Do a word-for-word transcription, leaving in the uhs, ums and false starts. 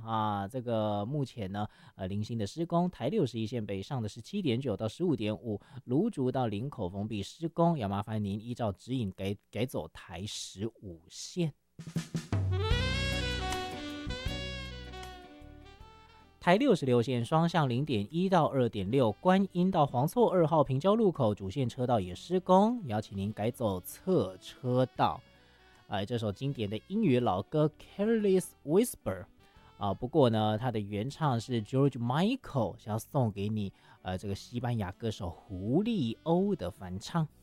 啊，这个目前呢，呃，零星的施工，台六十一线北上的十七点九到十五点五，芦竹到林口封闭施工，要麻烦您依照指引改改走台十五线。台六十六线双向零点一到二点六，观音到黄厝二号平交路口主线车道也施工，邀请您改走侧车道。哎，这首经典的英语老歌《Careless Whisper》啊，不过呢，它的原唱是 George Michael，想要送给你，呃，这个西班牙歌手胡利欧的翻唱。